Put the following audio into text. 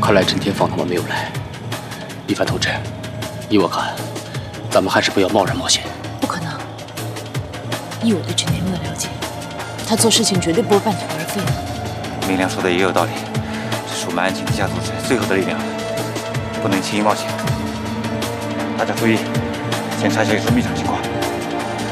看来陈天放他们没有来。一凡同志，依我看，咱们还是不要贸然冒险。 不可能！依我对陈天的了解，他做事情绝对不会半途而废的。 明良说的也有道理，这是我们安庆地下组织最后的力量了，不能轻易冒险。大家注意，检查一下神秘场情况。